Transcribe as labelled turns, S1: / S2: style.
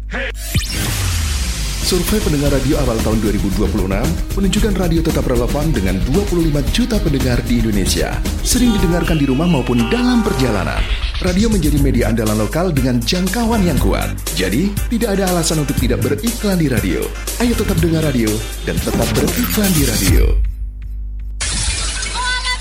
S1: Survei pendengar radio awal tahun 2026 menunjukkan radio tetap relevan dengan 25 juta pendengar di Indonesia. Sering didengarkan di rumah maupun dalam perjalanan. Radio menjadi media andalan lokal dengan jangkauan yang kuat. Jadi, tidak ada alasan untuk tidak beriklan di radio. Ayo tetap dengar radio dan tetap beriklan di radio.